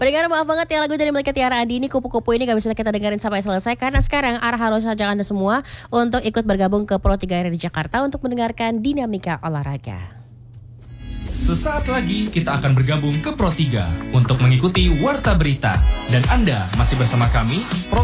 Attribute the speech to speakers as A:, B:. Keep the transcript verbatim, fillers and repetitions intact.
A: Pendengar, maaf banget ya, lagu dari Melika Tiara Adi ini kupu-kupu ini gak bisa kita dengerin sampai selesai, karena sekarang Ara harus ajak Anda semua untuk ikut bergabung ke Pro tiga R di Jakarta untuk mendengarkan dinamika olahraga.
B: Sesaat lagi kita akan bergabung ke Pro tiga untuk mengikuti Warta Berita. Dan Anda masih bersama kami, Pro